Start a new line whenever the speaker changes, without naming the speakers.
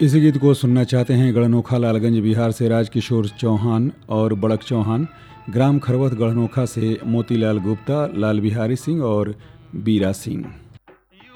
इसी गीत को सुनना चाहते हैं गढ़नोखा लालगंज बिहार से राजकिशोर चौहान और बड़क चौहान, ग्राम खरवत गढ़नोखा से मोतीलाल गुप्ता, लाल बिहारी सिंह और बीरा सिंह।